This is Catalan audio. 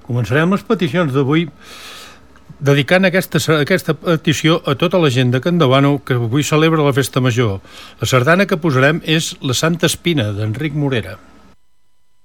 Començarem les peticions d'avui dedicant aquesta petició a tota la gent de Campdevànol que avui celebra la festa major. La sardana que posarem és La Santa Espina, d'Enric Morera.